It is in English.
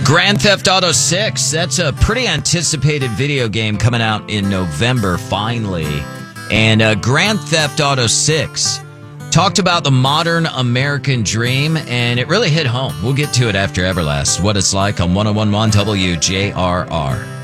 Grand Theft Auto 6, that's a pretty anticipated video game coming out in November, finally. And Grand Theft Auto 6 talked about the modern American dream, and it really hit home. We'll get to it after Everlast, what it's like on 101.1 WJRR.